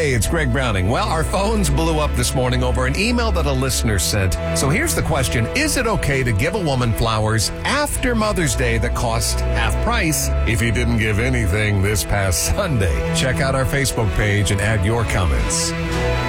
Hey, it's Greg Browning. Well, our phones blew up this morning over an email that a listener sent. So here's the question. Is it okay to give a woman flowers after Mother's Day that cost half price if you didn't give anything this past Sunday? Check out our Facebook page and add your comments.